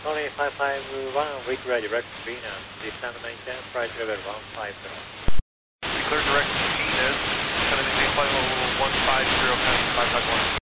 Tony 551, weak ready, direct to Venus, descend maintain, price level 150. Clear direct to Venus, 785 150, 551.